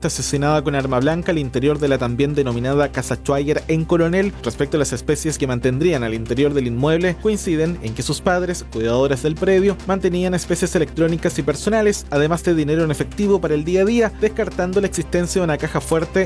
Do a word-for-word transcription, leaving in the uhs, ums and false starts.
supuestamente asesinada con arma blanca al interior de la también denominada Casa Schweiger en Coronel. Respecto a las especies que mantendrían al interior del inmueble, coinciden en que sus padres, cuidadores del predio, mantenían especies electrónicas y personales, además de dinero en efectivo para el día a día, descartando la existencia de una caja fuerte